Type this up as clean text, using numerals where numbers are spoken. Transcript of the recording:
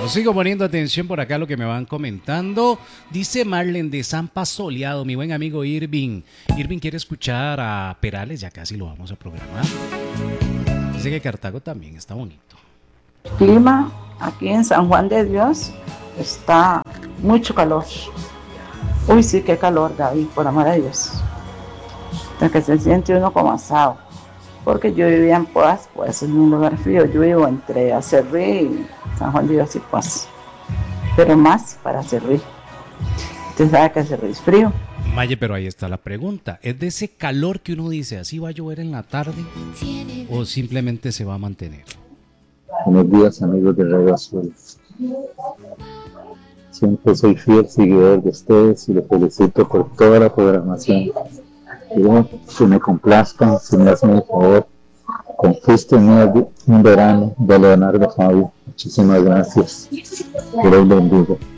Sigo poniendo atención por acá a lo que me van comentando. Dice Marlen de Zampa Soleado, mi buen amigo Irving. Irving quiere escuchar a Perales, ya casi lo vamos a programar. Dice que Cartago también está bonito. El clima aquí en San Juan de Dios está mucho calor. Uy, sí, qué calor, David, por amor a Dios. Hasta que se siente uno como asado. Porque yo vivía en Poás, pues en un lugar frío. Yo vivo entre Acerrí y San Juan de Dios y Poás. Pero más para Acerrí. Usted sabe que Acerrí es frío. Maye, pero ahí está la pregunta. ¿Es de ese calor que uno dice, así va a llover en la tarde? ¿O simplemente se va a mantener? Buenos días, amigos de Radio Azul. Siempre soy fiel seguidor de ustedes y les felicito por toda la programación. Yo, que me complazcan, si me hacen el favor, conquisten un verano de Leonardo Fabio. Muchísimas gracias. Que los bendiga.